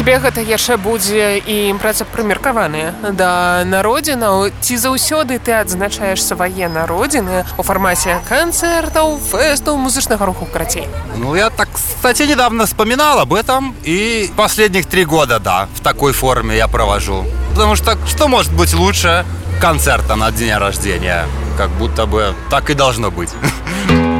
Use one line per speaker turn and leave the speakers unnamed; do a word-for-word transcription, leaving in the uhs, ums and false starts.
Цябе гэта яшчэ будзе і імпрэза прымеркаваная да народзінаў. Ці заўсёды ты адзначаеш свае народзіны у фармаце канцэртаў, фэстаў, музычнага руху, карацей?
Ну, я так, кстати, недавно вспоминал об этом, и последних три года, да, в такой форме я провожу. Потому что что может быть лучше концерта на день рождения? Как будто бы так и должно быть.